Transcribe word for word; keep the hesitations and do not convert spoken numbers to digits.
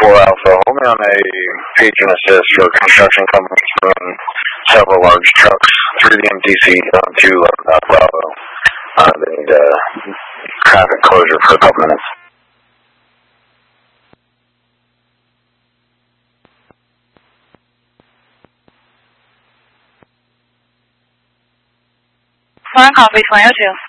four Alpha, hold me on a patron assist for construction companies moving several large trucks through the M T C onto uh, Bravo. Uh, they need uh, traffic closure for a couple minutes. Foreign copy twenty oh two.